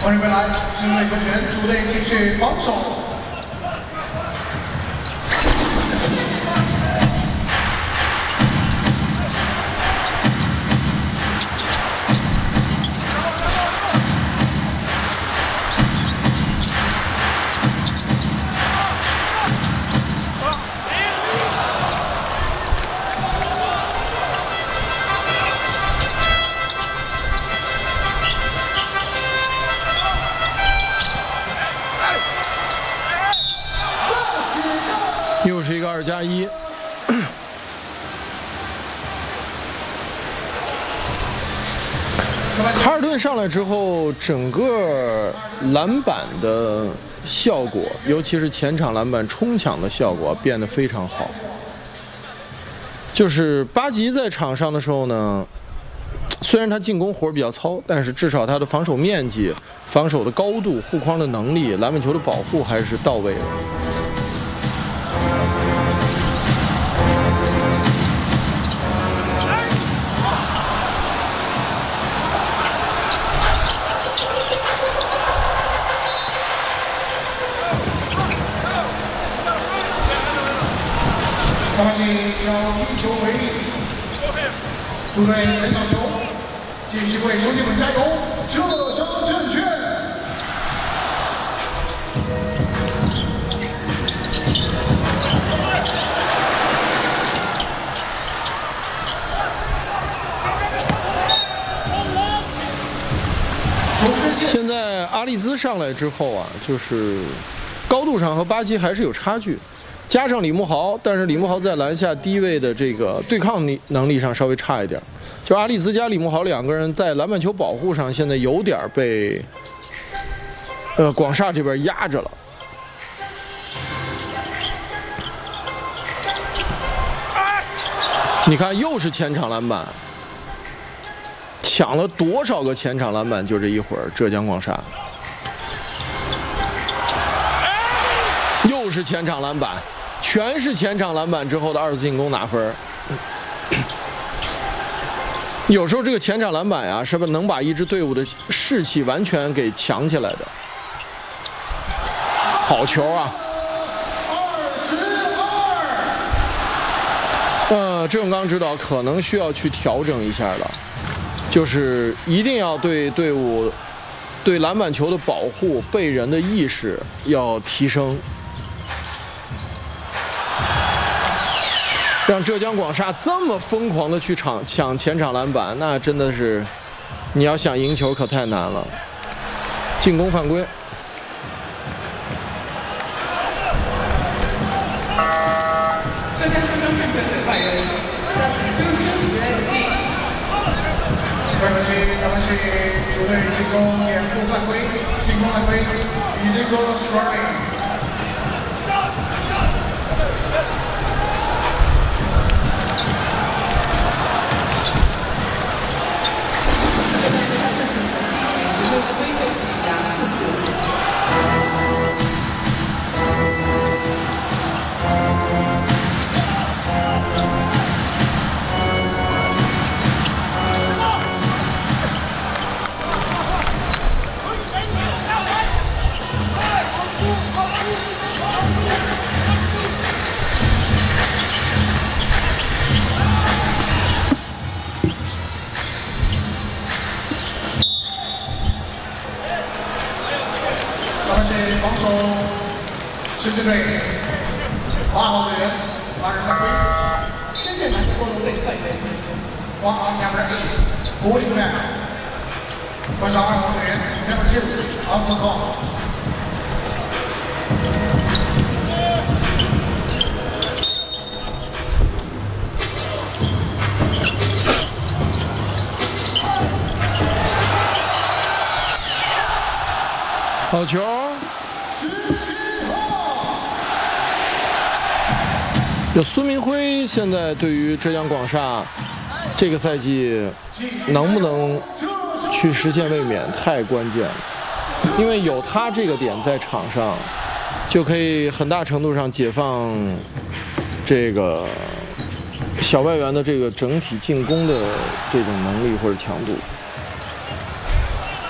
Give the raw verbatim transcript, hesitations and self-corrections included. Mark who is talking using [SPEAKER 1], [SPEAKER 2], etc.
[SPEAKER 1] 欢迎回来，因为球权，主队继续防守。
[SPEAKER 2] 又是一个二加一。卡尔顿上来之后，整个篮板的效果，尤其是前场篮板冲抢的效果变得非常好。就是巴吉在场上的时候呢，虽然他进攻活比较糙，但是至少他的防守面积、防守的高度、护框的能力、篮板球的保护还是到位的。
[SPEAKER 1] 双方以一球为例，主队前场球，继续为兄弟们加油，这张正确。
[SPEAKER 2] 现在阿利兹上来之后啊，就是高度上和巴基还是有差距。 加上李慕豪，但是李慕豪在篮下低位的这个对抗力能力上稍微差一点，就阿里兹加李慕豪两个人在篮板球保护上现在有点被呃广厦这边压着了。你看，又是前场篮板，抢了多少个前场篮板？就这一会儿，浙江广厦又是前场篮板。 全是前场篮板之后的二次进攻拿分。有时候这个前场篮板啊，是不是能把一支队伍的士气完全给强起来的？好球啊！呃，郑永刚指导可能需要去调整一下了，就是一定要对队伍对篮板球的保护、被人的意识要提升。 让浙江广厦这么疯狂的去抢抢前场篮板，那真的是，你要想赢球可太难了。进攻犯规。
[SPEAKER 3] 浙江浙江正确队犯规，
[SPEAKER 1] 对不起，咱们是主队进攻掩护犯规，进攻犯规 ，illegal striking。 防守，深圳队八号队员八人犯规。
[SPEAKER 3] 深圳篮球国队犯规。
[SPEAKER 1] One on number eight, holding back。观赏二号队员 number two, on the call。
[SPEAKER 2] 好球！ 就孙明辉现在对于浙江广厦这个赛季能不能去实现卫冕太关键了，因为有他这个点在场上，就可以很大程度上解放这个小外援的这个整体进攻的这种能力或者强度。